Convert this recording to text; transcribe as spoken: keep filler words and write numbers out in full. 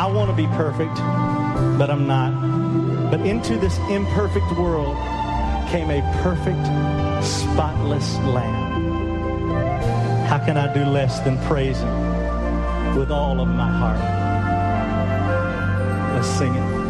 I want to be perfect, but I'm not. But into this imperfect world came a perfect, spotless Lamb. How can I do less than praise him with all of my heart? Let's sing it.